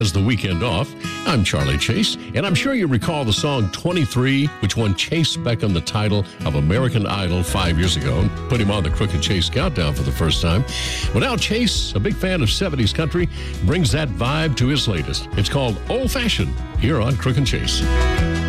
As the weekend off, I'm Charlie Chase, and I'm sure you recall the song 23, which won Chase Beckham the title of American Idol 5 years ago and put him on the Crooked Chase Countdown for the first time. Well, now Chase, a big fan of 70s country, brings that vibe to his latest. It's called Old Fashioned here on Crooked Chase.